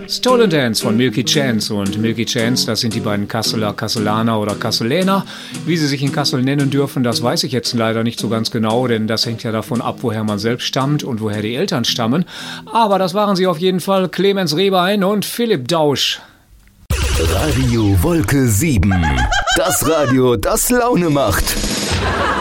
Stolen Dance von Milky Chance. Und Milky Chance, das sind die beiden Kasseler, Kasselaner oder Kasseläner. Wie sie sich in Kassel nennen dürfen, das weiß ich jetzt leider nicht so ganz genau, denn das hängt ja davon ab, woher man selbst stammt und woher die Eltern stammen. Aber das waren sie auf jeden Fall, Clemens Rehbein und Philipp Dausch. Radio Wolke 7. Das Radio, das Laune macht.